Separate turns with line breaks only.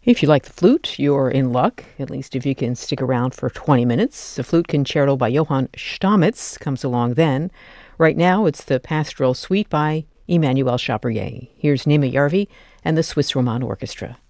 If you like the flute, you're in luck, at least if you can stick around for 20 minutes. The Flute Concerto by Johann Stamitz comes along then. Right now, it's the Pastoral Suite by Emmanuel Chabrier. Here's Nima Yarvi and the Swiss Roman Orchestra.